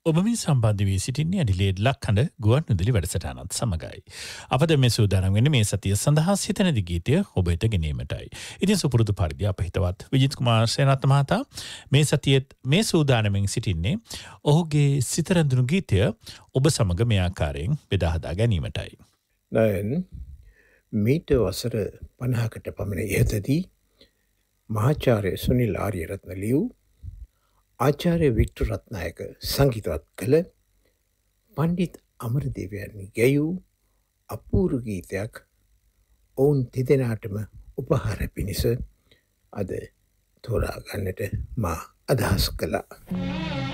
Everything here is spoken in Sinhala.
ඔබ මේ සම්බන්ධ වී සිටින්නේ ඇඩිලේඩ් ලක්හඬ ගුවන්විදුලි වැඩසටහනත් සමගයි. අපද මේ සූදානම් වෙන්නේ මේ සතිය සඳහා සිතනදි ගීතය ඔබ වෙත ගෙනීමටයි. ඉතින් සුපුරුදු පරිදි අප හිතවත් විජිත් කුමාර සේනාරත්න මහතා මේ සතියේත් මේ සූදානමින් සිටින්නේ ඔහුගේ සිත රැඳුණු ගීතය ඔබ සමග මේ ආකාරයෙන් බෙදා හදා ගැනීමටයි. දැන් මීට වසර 50කට පමණ ඉහතදී මහාචාර්ය සුනිල් ආරියරත්න ලියූ ආචාර්ය වික්ටර් රත්නායක සංගීතවත් කළ පණ්ඩිත් අමරදේවයන් ගැයූ අපූර්ව ගීතයක් ඔවුන් දෙදෙනාටම උපහාර පිණිස අද තෝරා ගන්නට මා අදහස් කළා.